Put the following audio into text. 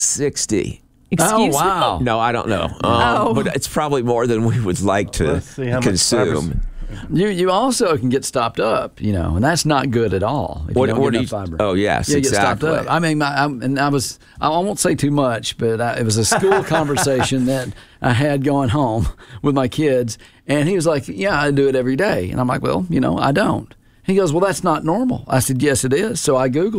60. Excuse wow. me? No, I don't know. But it's probably more than we would like to Let's see how much consume. You also can get stopped up, and that's not good at all. If you don't get enough fiber. Oh, yes, you get stopped exactly. up. I mean, I won't say too much, but it was a school conversation that I had going home with my kids, and he was like, "Yeah, I do it every day," and I'm like, "Well, I don't." He goes, "Well, that's not normal." I said, "Yes, it is." So I Googled